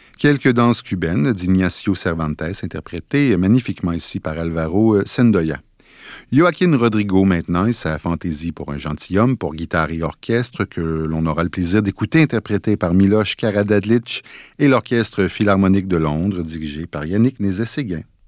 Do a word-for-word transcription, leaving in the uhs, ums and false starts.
Quelques danses cubaines d'Ignacio Cervantes, interprétées magnifiquement ici par Alvaro Sendoya. Joaquín Rodrigo maintenant et sa fantaisie pour un gentilhomme pour guitare et orchestre que l'on aura le plaisir d'écouter interprétée par Miloš Karađalić et l'Orchestre Philharmonique de Londres dirigé par Yannick Nézet-Séguin.